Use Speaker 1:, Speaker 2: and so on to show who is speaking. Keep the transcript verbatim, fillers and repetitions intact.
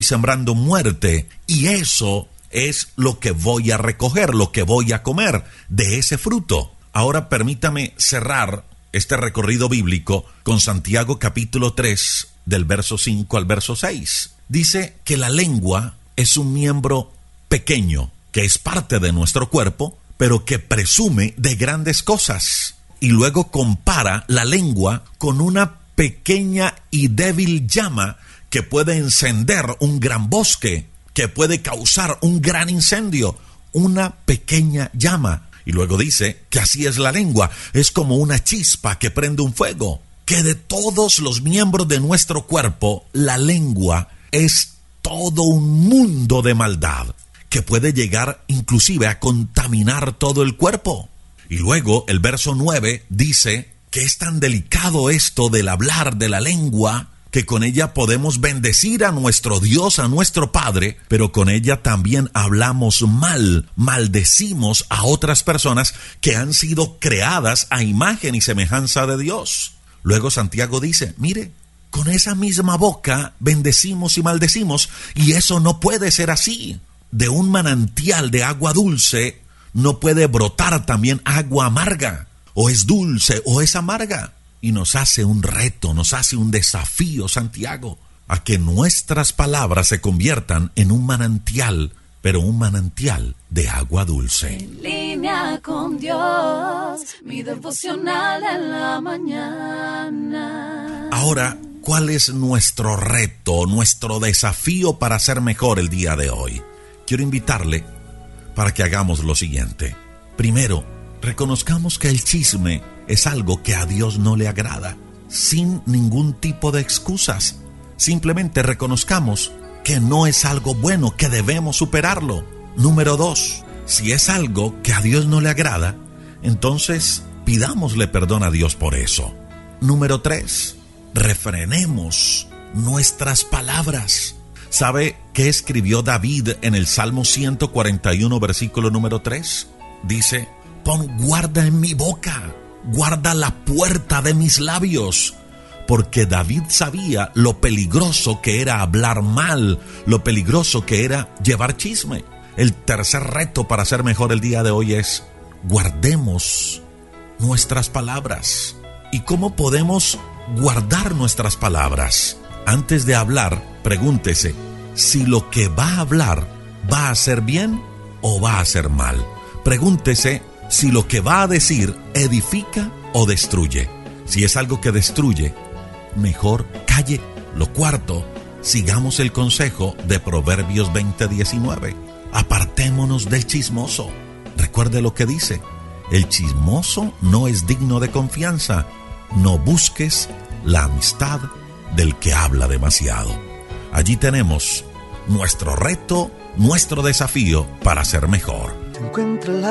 Speaker 1: sembrando muerte, y eso es lo que voy a recoger, lo que voy a comer de ese fruto. Ahora permítame cerrar este recorrido bíblico con Santiago capítulo tres, del verso cinco al verso seis. Dice que la lengua es un miembro pequeño, que es parte de nuestro cuerpo, pero que presume de grandes cosas. Y luego compara la lengua con una pequeña y débil llama que puede encender un gran bosque, que puede causar un gran incendio, una pequeña llama. Y luego dice que así es la lengua, es como una chispa que prende un fuego, que de todos los miembros de nuestro cuerpo, la lengua es todo un mundo de maldad, que puede llegar inclusive a contaminar todo el cuerpo. Y luego el verso nueve dice que es tan delicado esto del hablar de la lengua, que con ella podemos bendecir a nuestro Dios, a nuestro Padre, pero con ella también hablamos mal, maldecimos a otras personas que han sido creadas a imagen y semejanza de Dios. Luego Santiago dice, mire, con esa misma boca bendecimos y maldecimos, y eso no puede ser así. De un manantial de agua dulce no puede brotar también agua amarga, o es dulce o es amarga. Y nos hace un reto, nos hace un desafío, Santiago, a que nuestras palabras se conviertan en un manantial, pero un manantial de agua dulce.
Speaker 2: En línea con Dios, mi devocional en la mañana.
Speaker 1: Ahora, ¿cuál es nuestro reto, nuestro desafío para ser mejor el día de hoy? Quiero invitarle para que hagamos lo siguiente. Primero, reconozcamos que el chisme es algo que a Dios no le agrada, sin ningún tipo de excusas. Simplemente reconozcamos que no es algo bueno, que debemos superarlo. Número dos, si es algo que a Dios no le agrada, entonces pidámosle perdón a Dios por eso. Número tres, refrenemos nuestras palabras. ¿Sabe qué escribió David en el Salmo ciento cuarenta y uno, versículo número tres? Dice, pon guarda en mi boca, guarda la puerta de mis labios, porque David sabía lo peligroso que era hablar mal, lo peligroso que era llevar chisme. El tercer reto para ser mejor el día de hoy es, guardemos nuestras palabras. ¿Y cómo podemos guardar nuestras palabras? Antes de hablar, pregúntese si lo que va a hablar va a ser bien o va a ser mal. Pregúntese si lo que va a decir edifica o destruye. Si es algo que destruye, mejor calle. Lo cuarto, sigamos el consejo de Proverbios veinte diecinueve. Apartémonos del chismoso. Recuerde lo que dice: el chismoso no es digno de confianza. No busques la amistad del que habla demasiado. Allí tenemos nuestro reto, nuestro desafío para ser mejor.